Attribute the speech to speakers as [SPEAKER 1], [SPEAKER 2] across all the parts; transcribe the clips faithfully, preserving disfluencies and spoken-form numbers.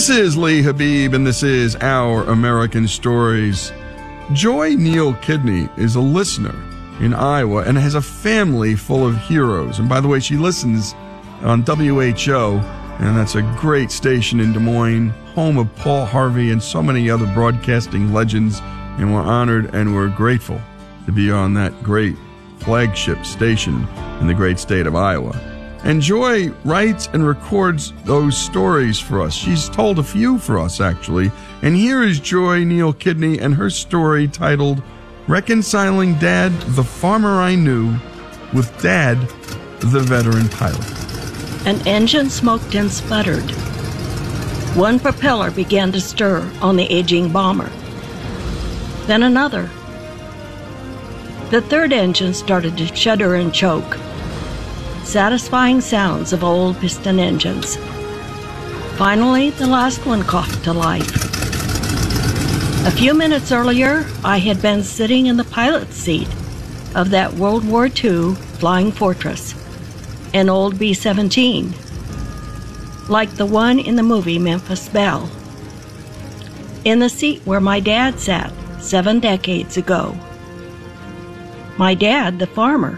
[SPEAKER 1] This is Lee Habib, and this is Our American Stories. Joy Neal Kidney is a listener in Iowa and has a family full of heroes. And by the way, she listens on W H O, and that's a great station in Des Moines, home of Paul Harvey and so many other broadcasting legends. And we're honored and we're grateful to be on that great flagship station in the great state of Iowa. And Joy writes and records those stories for us. She's told a few for us, actually. And here is Joy Neal Kidney and her story titled Reconciling Dad, the Farmer I Knew, with Dad, the Veteran Pilot.
[SPEAKER 2] An engine smoked and sputtered. One propeller began to stir on the aging bomber. Then another. The third engine started to shudder and choke. Satisfying sounds of old piston engines. Finally, the last one coughed to life. A few minutes earlier, I had been sitting in the pilot's seat of that World War Two Flying Fortress, an old B seventeen, like the one in the movie Memphis Belle, in the seat where my dad sat seven decades ago. My dad, the farmer.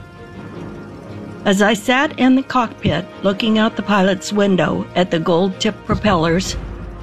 [SPEAKER 2] As I sat in the cockpit looking out the pilot's window at the gold-tipped propellers,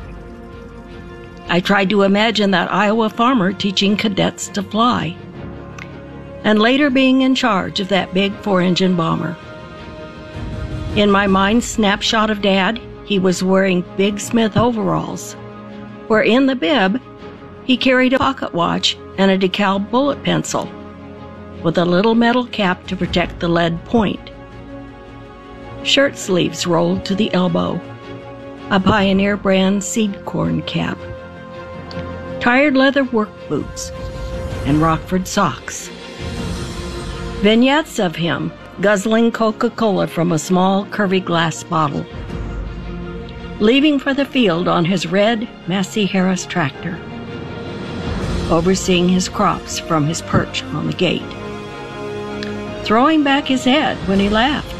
[SPEAKER 2] I tried to imagine that Iowa farmer teaching cadets to fly, and later being in charge of that big four-engine bomber. In my mind's snapshot of Dad, he was wearing big Smith overalls, where in the bib, he carried a pocket watch and a decal bullet pencil, with a little metal cap to protect the lead point. Shirt sleeves rolled to the elbow, a Pioneer brand seed corn cap, tired leather work boots, and Rockford socks. Vignettes of him guzzling Coca-Cola from a small curvy glass bottle, leaving for the field on his red Massey Harris tractor, overseeing his crops from his perch on the gate, throwing back his head when he laughed,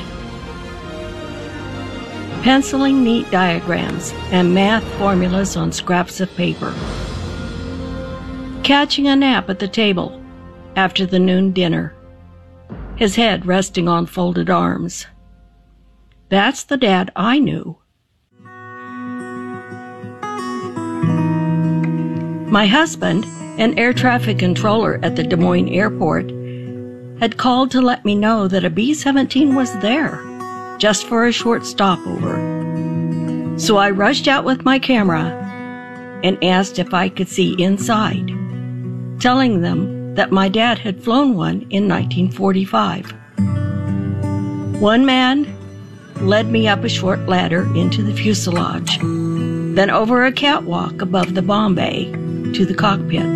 [SPEAKER 2] penciling neat diagrams and math formulas on scraps of paper, catching a nap at the table after the noon dinner, his head resting on folded arms. That's the Dad I knew. My husband, an air traffic controller at the Des Moines airport, had called to let me know that a B seventeen was there, just for a short stopover. So I rushed out with my camera and asked if I could see inside, telling them that my dad had flown one in nineteen forty-five. One man led me up a short ladder into the fuselage, then over a catwalk above the bomb bay to the cockpit.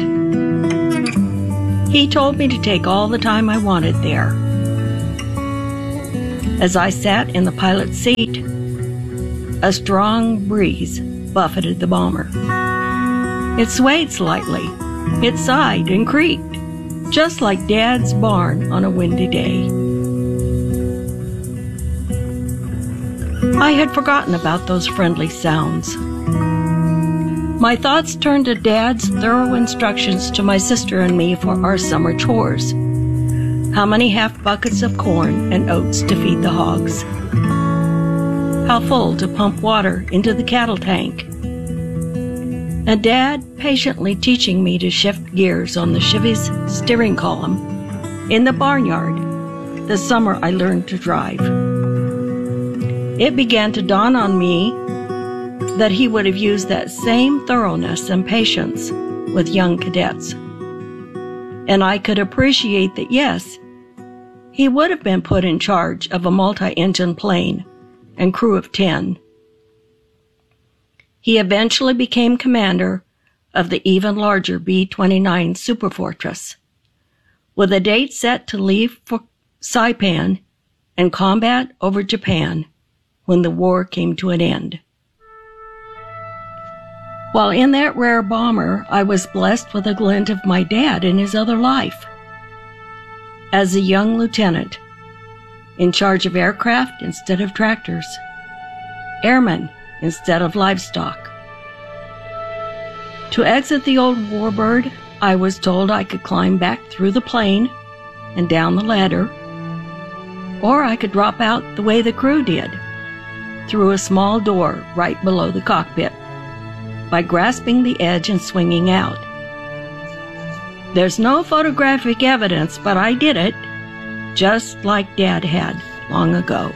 [SPEAKER 2] He told me to take all the time I wanted there. As I sat in the pilot's seat, a strong breeze buffeted the bomber. It swayed slightly, it sighed and creaked, just like Dad's barn on a windy day. I had forgotten about those friendly sounds. My thoughts turned to Dad's thorough instructions to my sister and me for our summer chores. How many half buckets of corn and oats to feed the hogs. How full to pump water into the cattle tank. And Dad patiently teaching me to shift gears on the Chevy's steering column in the barnyard the summer I learned to drive. It began to dawn on me that he would have used that same thoroughness and patience with young cadets. And I could appreciate that, yes, he would have been put in charge of a multi-engine plane and crew of ten. He eventually became commander of the even larger B twenty-nine Superfortress, with a date set to leave for Saipan and combat over Japan when the war came to an end. While in that rare bomber, I was blessed with a glint of my dad in his other life. As a young lieutenant, in charge of aircraft instead of tractors, airmen instead of livestock, To exit the old warbird, I was told I could climb back through the plane and down the ladder, or I could drop out the way the crew did, through a small door right below the cockpit, by grasping the edge and swinging out. There's no photographic evidence, but I did it, just like Dad had long ago.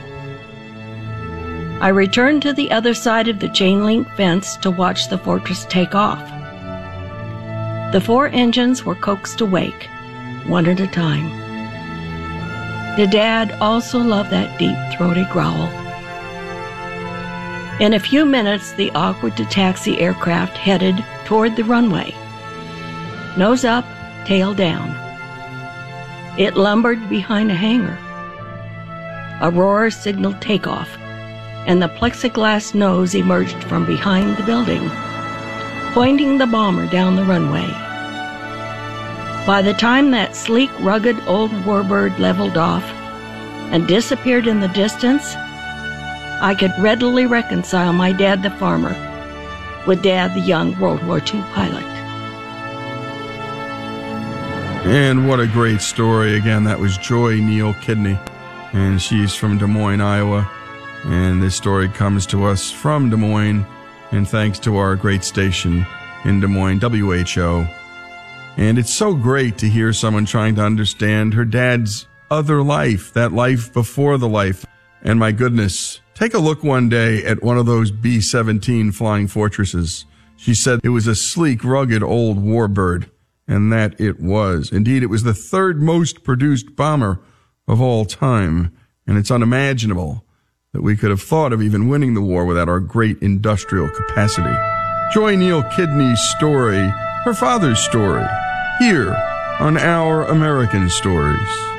[SPEAKER 2] I returned to the other side of the chain-link fence to watch the Fortress take off. The four engines were coaxed awake, one at a time. Did Dad also love that deep, throaty growl? In a few minutes, the awkward to taxi aircraft headed toward the runway. Nose up, tail down. It lumbered behind a hangar. A roar signaled takeoff, and the plexiglass nose emerged from behind the building, pointing the bomber down the runway. By the time that sleek, rugged old warbird leveled off and disappeared in the distance, I could readily reconcile my dad the farmer with Dad the young World War Two pilot.
[SPEAKER 1] And what a great story. Again, that was Joy Neal Kidney, and she's from Des Moines, Iowa. And this story comes to us from Des Moines, and thanks to our great station in Des Moines, W H O. And it's so great to hear someone trying to understand her dad's other life, that life before the life. And my goodness, take a look one day at one of those B seventeen Flying Fortresses. She said it was a sleek, rugged old warbird, and that it was. Indeed, it was the third most produced bomber of all time, and it's unimaginable that we could have thought of even winning the war without our great industrial capacity. Joy Neal Kidney's story, her father's story, here on Our American Stories.